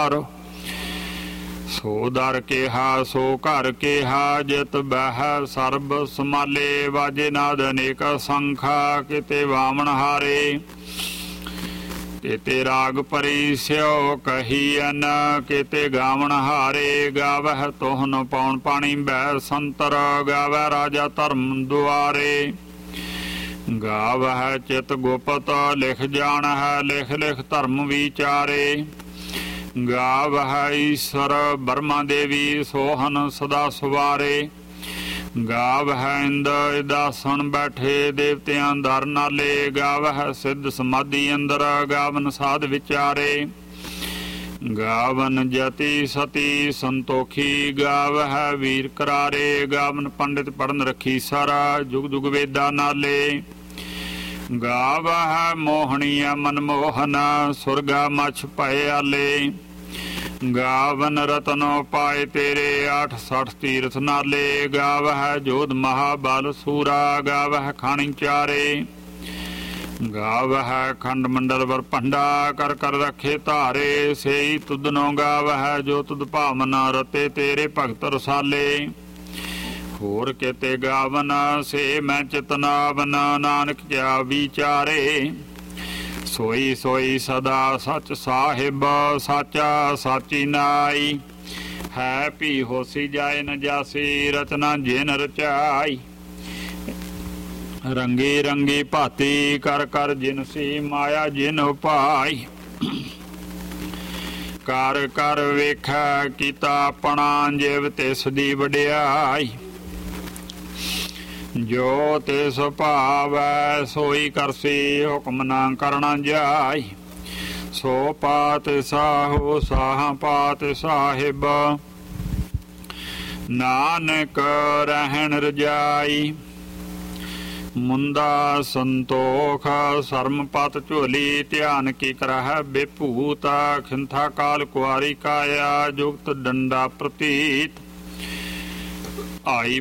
द्वार। सो दर केहा सो घर केहा जित बह सर्ब समाले। वाजे नाद अनेक संखा किते वामन हारे। किते राग परी स्यो कहीअन किते गावण हारे। गावह तोहन पौन पाणी बह संतर। गावह राजा धर्म दुआरे। गावह चित गुपत लिख जान है लिख लिख धर्म विचारे। गावह ईश्वर ब्रह्मा देवी सोहन सदा सुवारे। गावह इंद दासन बैठे देवतियां दर नाले। गावह सिद्ध समाधि अंदर गावन साध विचारे। गावन जति सती संतोखी। गावह वीर करारे। गावन पंडित पढ़न रखी सारा जुग जुग वेदा नाले। गावह मोहणिया मनमोहन सुरगा मछ भय आले। गावन रतनो पाए तेरे 860 तीर्थ नाले। गावह जोध महाबल सूरा। गावह खानी चारे। गावह खंड मंडल वर पंडा कर कर रखे धारे। सेई तुदनो गावह जो तुद भावना रते तेरे भगत रसाले। होर केते गावन से मैं चितनावन नानक क्या विचारे। सोई सोई सदा सच साहिब साचा साची नाई। है भी होसी जाए न जासी रचना जिन रचाई। रंगी रंगी भाती कर कर जिनसी माया जिन उपाई। कर कर वेखा कीता अपना जिव तिस दी वडियाई। जो तिस भावै सोई करसी हुक्म ना करना जाई। सो पात साहो साहा पात साहिब नानक रहन रजाई। मुंदा संतोख शर्म पत झोली ध्यान की करह बेभूत। खिंथा काल कुआरी काया जुगत डंडा प्रतीत। आई